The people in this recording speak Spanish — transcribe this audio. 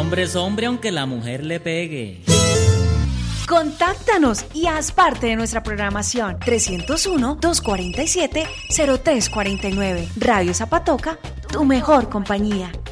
hombre es hombre aunque la mujer le pegue. Contáctanos y haz parte de nuestra programación. 301-247-0349. Radio Zapatoca, tu mejor compañía.